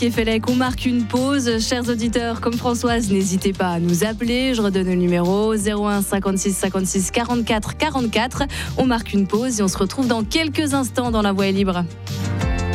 Kefelec, on marque une pause. Chers auditeurs, comme Françoise, n'hésitez pas à nous appeler. Je redonne le numéro 01 56 56 44 44. On marque une pause et on se retrouve dans quelques instants dans La Voix est libre.